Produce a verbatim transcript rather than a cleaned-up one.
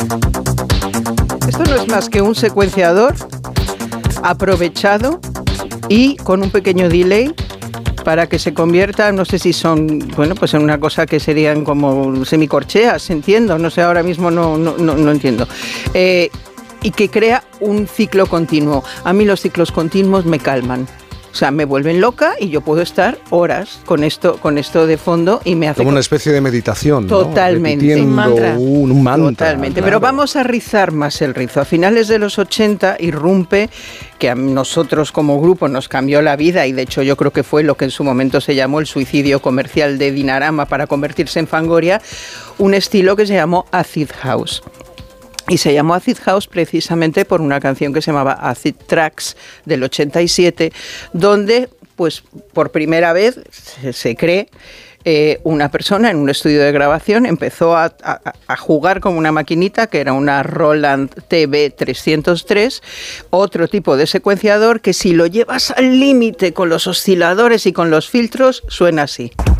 Esto no es más que un secuenciador aprovechado y con un pequeño delay para que se convierta, no sé si son, bueno, pues en una cosa que serían como semicorcheas, entiendo, no sé, ahora mismo no, no, no, no entiendo. Eh, y que crea un ciclo continuo. A mí los ciclos continuos me calman. O sea, me vuelven loca y yo puedo estar horas con esto, con esto de fondo y me hace... Como una especie de meditación, totalmente, ¿no? un mantra. Un, un mantra. Totalmente, claro. pero vamos a rizar más el rizo. A finales de los ochenta irrumpe, que a nosotros como grupo nos cambió la vida y de hecho yo creo que fue lo que en su momento se llamó el suicidio comercial de Dinarama para convertirse en Fangoria, un estilo que se llamó Acid House. Y se llamó Acid House precisamente por una canción que se llamaba Acid Tracks del ochenta y siete, donde pues por primera vez se, se cree eh, una persona en un estudio de grabación empezó a, a, a jugar como una maquinita que era una Roland T B trescientos tres, otro tipo de secuenciador que si lo llevas al límite con los osciladores y con los filtros suena así.